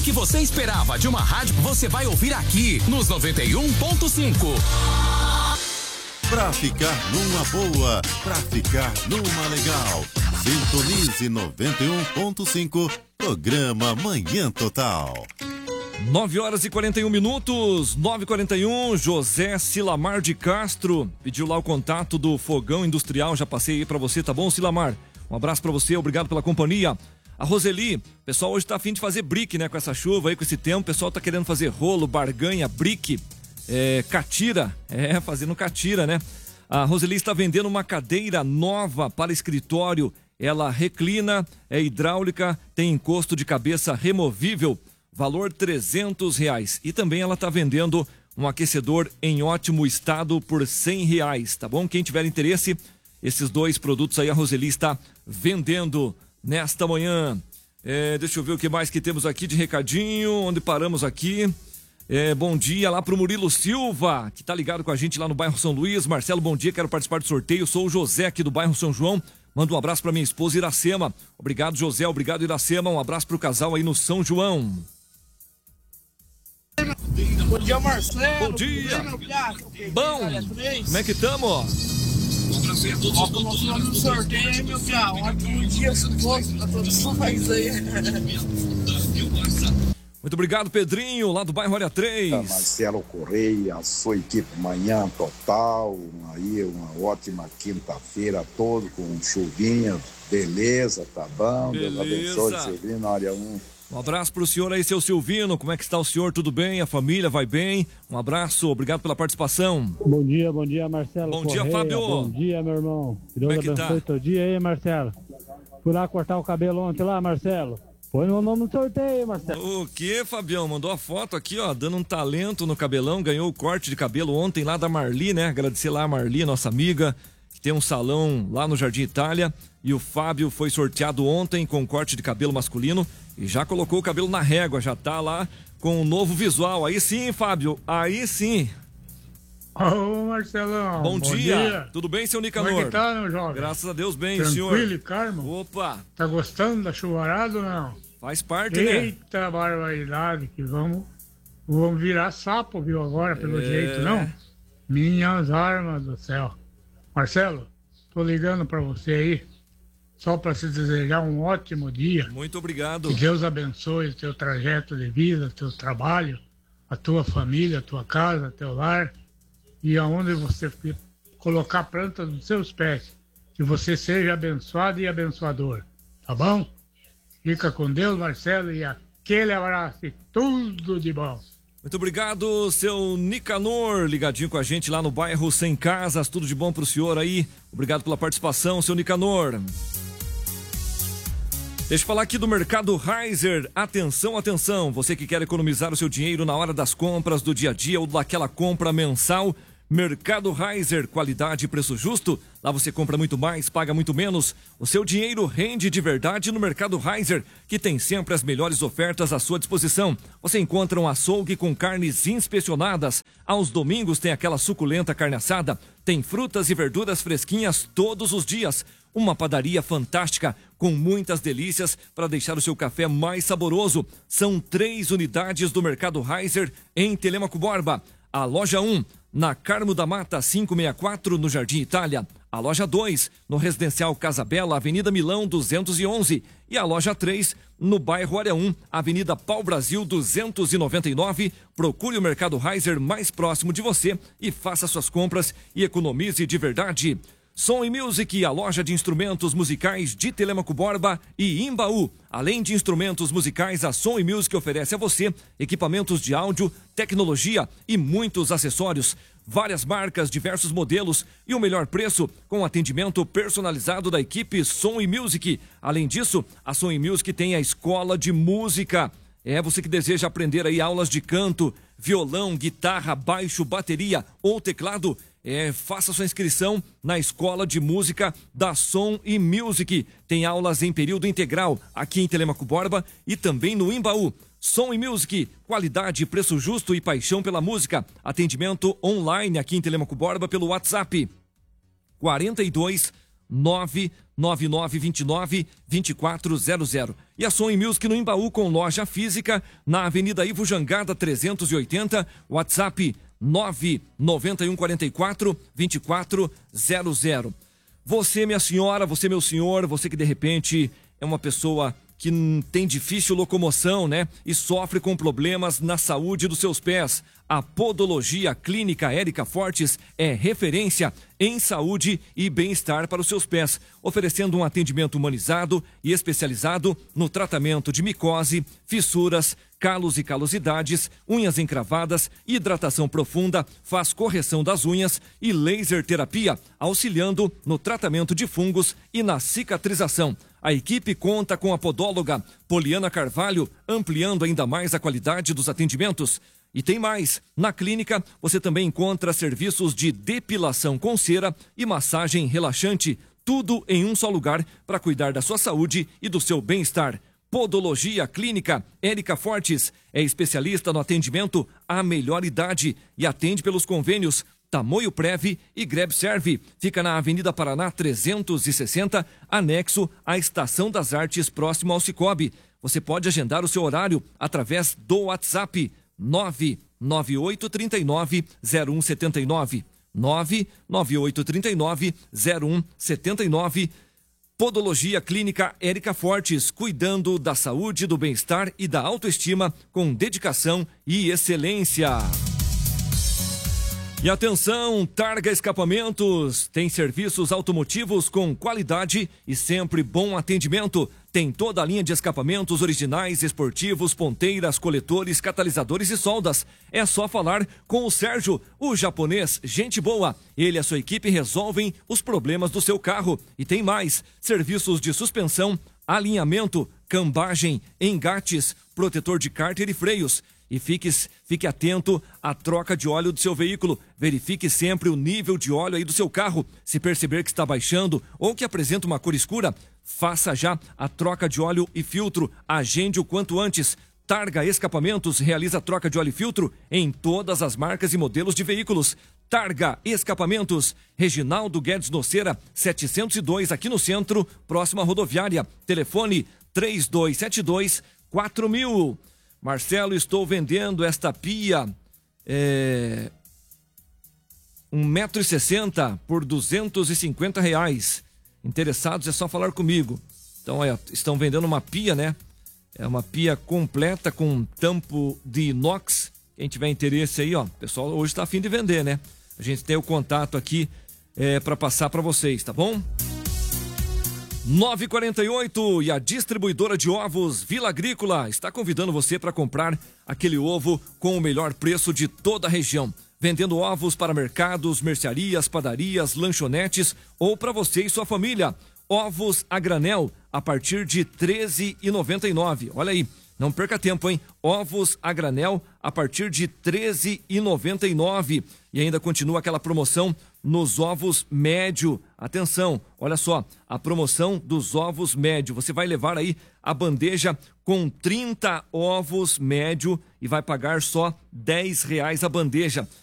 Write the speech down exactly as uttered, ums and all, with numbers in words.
que você esperava de uma rádio, você vai ouvir aqui nos noventa e um ponto cinco. Pra ficar numa boa, pra ficar numa legal. Sintonize noventa e um ponto cinco, programa Manhã Total. nove horas e quarenta e um minutos, nove e quarenta e um, José Silamar de Castro pediu lá o contato do fogão industrial, já passei aí pra você, tá bom, Silamar? Um abraço pra você, obrigado pela companhia. A Roseli, pessoal hoje tá afim de fazer brick, né, com essa chuva aí, com esse tempo, o pessoal tá querendo fazer rolo, barganha, brick, é, catira, é, fazendo catira, né? A Roseli está vendendo uma cadeira nova para escritório, ela reclina, é hidráulica, tem encosto de cabeça removível, valor trezentos reais. E também ela está vendendo um aquecedor em ótimo estado por cem reais, tá bom? Quem tiver interesse, esses dois produtos aí a Roseli está vendendo nesta manhã. É, deixa eu ver o que mais que temos aqui de recadinho, onde paramos aqui. É, bom dia lá pro Murilo Silva, que tá ligado com a gente lá no bairro São Luís. Marcelo, bom dia, quero participar do sorteio. Sou o José aqui do bairro São João. Manda um abraço para minha esposa Iracema. Obrigado, José, obrigado, Iracema. Um abraço pro casal aí no São João. Bom dia, Marcelo. Bom dia. Bom, como é que tamo? Ó, tô mostrando no sorteio, hein, meu piá? Um ótimo dia, suposto, pra todos nós aí. Muito obrigado, Pedrinho, lá do bairro Área três. Marcelo Correia, sua equipe Manhã Total, aí uma ótima quinta-feira todo com chuvinha, beleza, tá bom? Beleza. Deus abençoe, Silvino, área um. Um abraço pro senhor aí, seu Silvino, como é que está o senhor? Tudo bem? A família vai bem? Um abraço, obrigado pela participação. Bom dia, bom dia, Marcelo Bom Correia. dia, Fábio. Bom dia, meu irmão. Deus Como é que abençoe tá? teu dia aí, Marcelo. Fui lá cortar o cabelo ontem lá, Marcelo. Põe meu nome no sorteio, Marcelo. O que, Fabião? Mandou a foto aqui, ó, dando um talento no cabelão, ganhou o corte de cabelo ontem lá da Marli, né? Agradecer lá a Marli, nossa amiga, que tem um salão lá no Jardim Itália. E o Fábio foi sorteado ontem com corte de cabelo masculino e já colocou o cabelo na régua, já tá lá com um novo visual. Aí sim, Fábio, aí sim. Ô, Marcelão. Bom, bom dia. dia. Tudo bem, seu Nicanor? Como é que tá, meu jovem? Graças a Deus, bem, Tranquilo, senhor. e calmo? Opa. Tá gostando da chuvarada ou não? Faz parte, né? Eita barbaridade, que vamos, vamos virar sapo, viu, agora, pelo É. jeito, não? Minhas armas do céu. Marcelo, tô ligando pra você aí, só pra te desejar um ótimo dia. Muito obrigado. Que Deus abençoe o teu trajeto de vida, teu trabalho, a tua família, a tua casa, teu lar, e aonde você colocar a planta dos seus pés, que você seja abençoado e abençoador, tá bom? Fica com Deus, Marcelo, e aquele abraço e tudo de bom. Muito obrigado, seu Nicanor, ligadinho com a gente lá no bairro Sem Casas, tudo de bom pro senhor aí. Obrigado pela participação, seu Nicanor. Deixa eu falar aqui do Mercado Reiser. Atenção, atenção, você que quer economizar o seu dinheiro na hora das compras do dia a dia ou daquela compra mensal, Mercado Reiser, qualidade e preço justo. Lá você compra muito mais, paga muito menos. O seu dinheiro rende de verdade no Mercado Reiser, que tem sempre as melhores ofertas à sua disposição. Você encontra um açougue com carnes inspecionadas. Aos domingos tem aquela suculenta carne assada. Tem frutas e verduras fresquinhas todos os dias. Uma padaria fantástica, com muitas delícias para deixar o seu café mais saboroso. São três unidades do Mercado Reiser em Telêmaco Borba. A loja um, na Carmo da Mata quinhentos e sessenta e quatro, no Jardim Itália. A loja dois, no Residencial Casa Bela, Avenida Milão duzentos e onze. E a loja três, no bairro Área um, Avenida Pau Brasil duzentos e noventa e nove. Procure o Mercado Reiser mais próximo de você e faça suas compras e economize de verdade. Som e Music, a loja de instrumentos musicais de Telêmaco Borba e Imbaú. Além de instrumentos musicais, a Som e Music oferece a você equipamentos de áudio, tecnologia e muitos acessórios. Várias marcas, diversos modelos e o melhor preço com atendimento personalizado da equipe Som e Music. Além disso, a Som e Music tem a escola de música. É você que deseja aprender aí aulas de canto, violão, guitarra, baixo, bateria ou teclado. É, faça sua inscrição na Escola de Música da Som e Music. Tem aulas em período integral aqui em Telêmaco Borba e também no Imbaú. Som e Music, qualidade, preço justo e paixão pela música. Atendimento online aqui em Telêmaco Borba pelo WhatsApp quarenta e dois, nove nove nove dois nove dois quatro zero zero. E a Sony Music no Embaú com loja física na Avenida Ivo Jangada trezentos e oitenta, WhatsApp nove nove um quatro quatro dois quatro zero zero. Você, minha senhora, você, meu senhor, você que de repente é uma pessoa que tem difícil locomoção, né? E sofre com problemas na saúde dos seus pés. A Podologia Clínica Érica Fortes é referência em saúde e bem-estar para os seus pés, oferecendo um atendimento humanizado e especializado no tratamento de micose, fissuras, calos e calosidades, unhas encravadas, hidratação profunda, faz correção das unhas e laser terapia, auxiliando no tratamento de fungos e na cicatrização. A equipe conta com a podóloga Poliana Carvalho, ampliando ainda mais a qualidade dos atendimentos. E tem mais, na clínica você também encontra serviços de depilação com cera e massagem relaxante, tudo em um só lugar para cuidar da sua saúde e do seu bem-estar. Podologia Clínica Érica Fortes é especialista no atendimento à melhor idade e atende pelos convênios Tamoio Prev e Grebserve. Fica na Avenida Paraná trezentos e sessenta, anexo à Estação das Artes, próximo ao Cicobi. Você pode agendar o seu horário através do WhatsApp nove nove oito três nove zero um sete nove. nove nove oito três nove zero um sete nove. Podologia Clínica Érica Fortes, cuidando da saúde, do bem-estar e da autoestima com dedicação e excelência. E atenção, Targa Escapamentos tem serviços automotivos com qualidade e sempre bom atendimento. Tem toda a linha de escapamentos originais, esportivos, ponteiras, coletores, catalisadores e soldas. É só falar com o Sérgio, o japonês, gente boa. Ele e a sua equipe resolvem os problemas do seu carro. E tem mais, serviços de suspensão, alinhamento, cambagem, engates, protetor de cárter e freios. E fique, fique atento à troca de óleo do seu veículo. Verifique sempre o nível de óleo aí do seu carro. Se perceber que está baixando ou que apresenta uma cor escura, faça já a troca de óleo e filtro. Agende o quanto antes. Targa Escapamentos realiza troca de óleo e filtro em todas as marcas e modelos de veículos. Targa Escapamentos, Reginaldo Guedes Noceira, setecentos e dois, aqui no centro, próximo à rodoviária. Telefone três dois sete dois quatro mil. Marcelo, estou vendendo esta pia é, um metro e sessenta por duzentos e cinquenta reais. Interessados é só falar comigo. Então, é, estão vendendo uma pia, né? É uma pia completa com tampo de inox. Quem tiver interesse aí, ó, o pessoal hoje está a fim de vender, né? A gente tem o contato aqui é, para passar para vocês, tá bom? nove e quarenta e oito e a distribuidora de ovos Vila Agrícola está convidando você para comprar aquele ovo com o melhor preço de toda a região. Vendendo ovos para mercados, mercearias, padarias, lanchonetes ou para você e sua família. Ovos a granel a partir de treze reais e noventa e nove centavos. Olha aí, não perca tempo, hein? Ovos a granel a partir de treze reais e noventa e nove centavos. E ainda continua aquela promoção nos ovos médio. Atenção, olha só, a promoção dos ovos médio. Você vai levar aí a bandeja com trinta ovos médio e vai pagar só dez reais a bandeja.